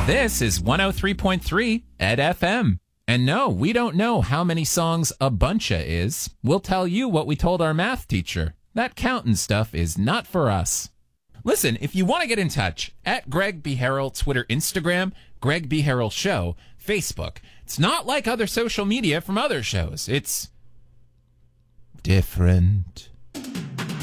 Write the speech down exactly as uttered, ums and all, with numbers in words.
This is one oh three point three Ed F M. And no, we don't know how many songs a buncha is. We'll tell you what we told our math teacher. That counting stuff is not for us. Listen, if you want to get in touch, at Greg B. Harrell, Twitter, Instagram, Greg B. Harrell Show, Facebook. It's not like other social media from other shows. It's different.